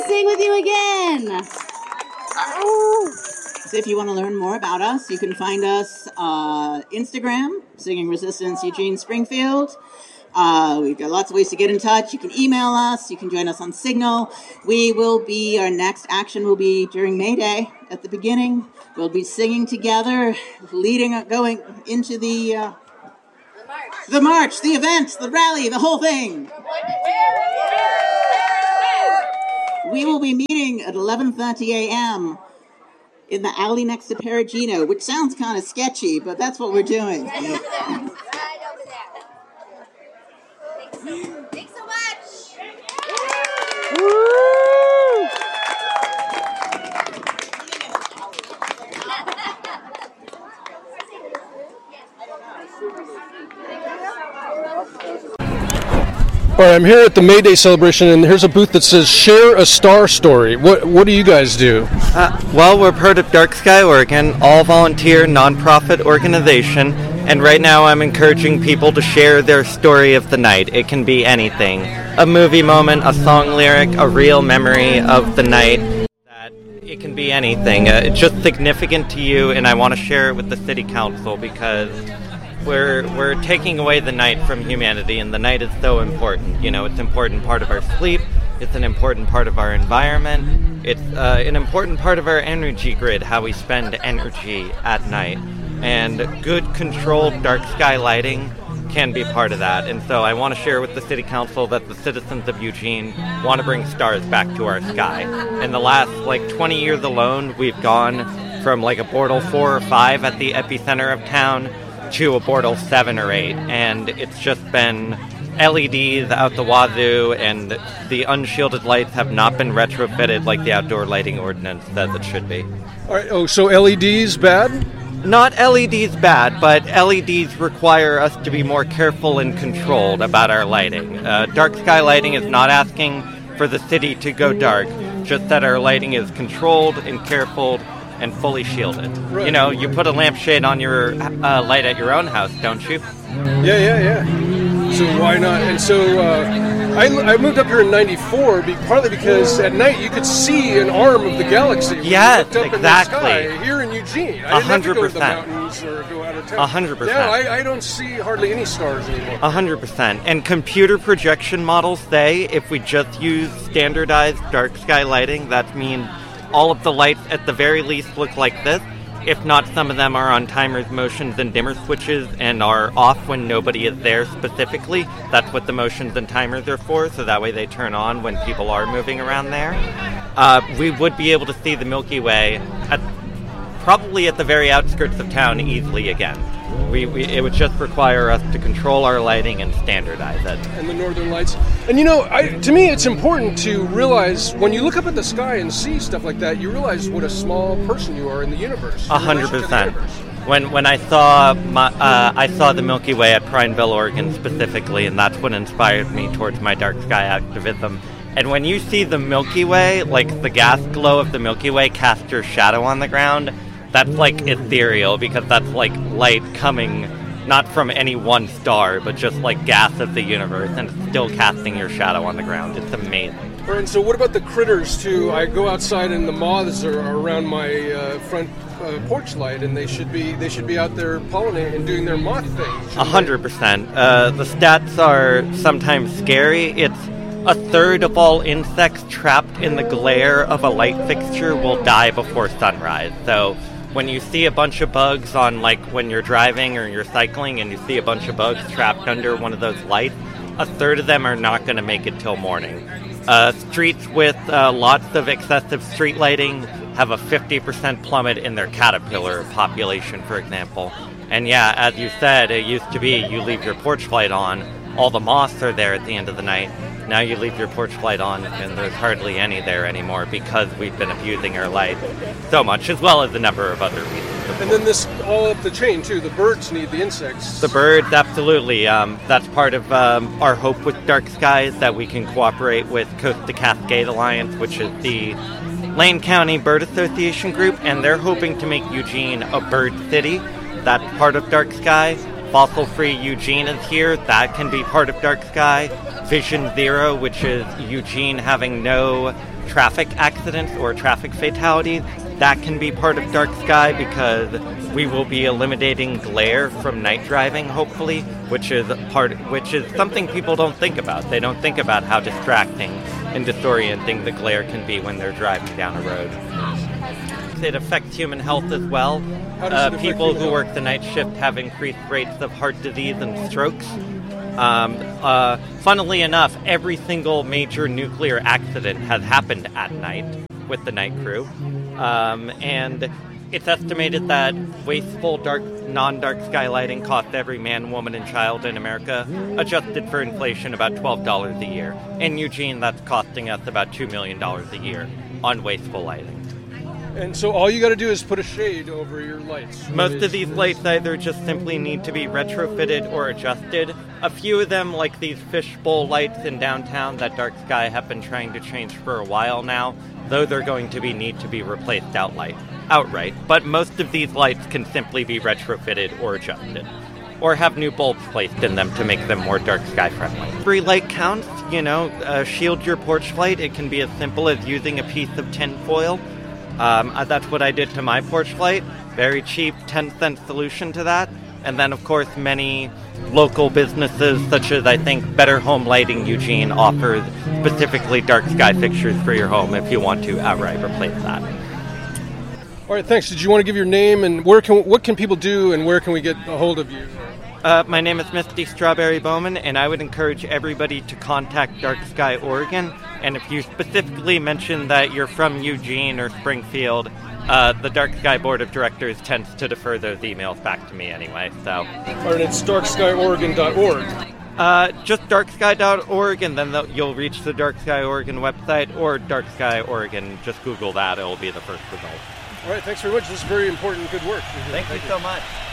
sing with you again. So if you want to learn more about us, you can find us Instagram, Singing Resistance Eugene Springfield. We've got lots of ways to get in touch. You can email us. You can join us on Signal. Our next action will be during May Day at the beginning. We'll be singing together, going into the march, the event, the rally, the whole thing. We will be meeting at 11:30 a.m. in the alley next to Perugino, which sounds kind of sketchy, but that's what we're doing. Right over there. Thanks so much. Woo! All right, I'm here at the May Day celebration, and here's a booth that says "Share a Star Story." What do you guys do? Well, we're part of Dark Sky Oregon, all-volunteer, nonprofit organization, and right now I'm encouraging people to share their story of the night. It can be anything. A movie moment, a song lyric, a real memory of the night. It can be anything. It's just significant to you, and I want to share it with the City Council because we're taking away the night from humanity, and the night is so important. You know, it's an important part of our sleep. It's an important part of our environment. It's an important part of our energy grid, how we spend energy at night. And good, controlled dark sky lighting can be part of that. And so I want to share with the City Council that the citizens of Eugene want to bring stars back to our sky. In the last, 20 years alone, we've gone from a Bortle 4 or 5 at the epicenter of town to a Bortle 7 or 8, and it's just been LEDs out the wazoo, and the unshielded lights have not been retrofitted like the outdoor lighting ordinance says it should be. All right, so LEDs bad? Not LEDs bad, but LEDs require us to be more careful and controlled about our lighting. Dark sky lighting is not asking for the city to go dark, just that our lighting is controlled and careful and fully shielded. Right. You know, you put a lampshade on your light at your own house, don't you? Yeah. So why not? And so I moved up here in '94 partly because at night you could see an arm of the galaxy. Yes, up exactly. In the sky here in Eugene. I didn't have to go to the 100%. mountains or go out of town. 100%. Now I don't see hardly any stars anymore. 100%. And computer projection models say if we just use standardized dark sky lighting, that means all of the lights at the very least look like this. If not, some of them are on timers, motions, and dimmer switches and are off when nobody is there specifically. That's what the motions and timers are for, so that way they turn on when people are moving around there. We would be able to see the Milky Way probably at the very outskirts of town easily again. It would just require us to control our lighting and standardize it. And the northern lights. And to me it's important to realize when you look up at the sky and see stuff like that, you realize what a small person you are in the universe. 100%. When I saw the Milky Way at Prineville, Oregon specifically, and that's what inspired me towards my dark sky activism. And when you see the Milky Way, the gas glow of the Milky Way cast your shadow on the ground, that's ethereal because that's light coming not from any one star, but just gas of the universe, and it's still casting your shadow on the ground. It's amazing. And so what about the critters too? I go outside and the moths are around my front porch light, and they should be out there pollinating and doing their moth thing. 100%. The stats are sometimes scary. It's a third of all insects trapped in the glare of a light fixture will die before sunrise. So when you see a bunch of bugs on, when you're driving or you're cycling and you see a bunch of bugs trapped under one of those lights, a third of them are not going to make it till morning. Streets with lots of excessive street lighting have a 50% plummet in their caterpillar population, for example. And yeah, as you said, it used to be you leave your porch light on, all the moths are there at the end of the night. Now you leave your porch light on, and there's hardly any there anymore because we've been abusing our light so much, as well as a number of other reasons. And then this all up the chain, too. The birds need the insects. The birds, absolutely. That's part of our hope with Dark Skies, that we can cooperate with Coast to Cascade Alliance, which is the Lane County Bird Association group, and they're hoping to make Eugene a bird city. That's part of Dark Sky. Fossil-free Eugene is here. That can be part of Dark Sky. Vision Zero, which is Eugene having no traffic accidents or traffic fatalities, that can be part of Dark Sky because we will be eliminating glare from night driving, hopefully, which is something people don't think about. They don't think about how distracting and disorienting the glare can be when they're driving down a road. It affects human health as well. How does it affect people human who health? work the night shift have increased rates of heart disease and strokes. Funnily enough, every single major nuclear accident has happened at night with the night crew. And it's estimated that wasteful non-dark sky lighting costs every man, woman, and child in America, adjusted for inflation, about $12 a year. In Eugene, that's costing us about $2 million a year on wasteful lighting. And so all you got to do is put a shade over your lights. Most of these lights either just simply need to be retrofitted or adjusted. A few of them, like these fishbowl lights in downtown that Dark Sky have been trying to change for a while now, those are going to need to be replaced outright. But most of these lights can simply be retrofitted or adjusted, or have new bulbs placed in them to make them more Dark Sky friendly. Every light counts, shield your porch light. It can be as simple as using a piece of tinfoil. That's what I did to my porch light. Very cheap, 10-cent solution to that. And then, of course, many local businesses, such as, I think, Better Home Lighting Eugene, offers specifically dark sky fixtures for your home if you want to outright replace that. All right, thanks. Did you want to give your name and what can people do and where can we get a hold of you? My name is Misty Strawberry Bowman, and I would encourage everybody to contact Dark Sky Oregon. And if you specifically mention that you're from Eugene or Springfield, the Dark Sky Board of Directors tends to defer those emails back to me anyway. So, All right, it's darkskyoregon.org. just darksky.org, and then you'll reach the Dark Sky Oregon website, or Dark Sky Oregon. Just Google that; it will be the first result. All right, thanks very much. This is very important, good work. Thank you so much.